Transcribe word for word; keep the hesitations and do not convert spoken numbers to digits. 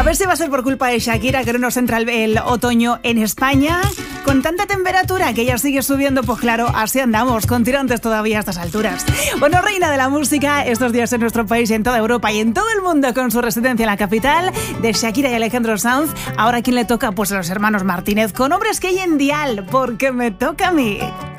ver si va a ser por culpa de Shakira que no nos entra el, el otoño en España. Con tanta temperatura que ya sigue subiendo, pues claro, así andamos, con tirantes todavía a estas alturas. Bueno, reina de la música, estos días en nuestro país, en toda Europa y en todo el mundo, con su residencia en la capital, de Shakira y Alejandro Sanz. Ahora, ¿a quién le toca? Pues a los hermanos Martínez, con Hombres que hay en Dial, porque me toca a mí.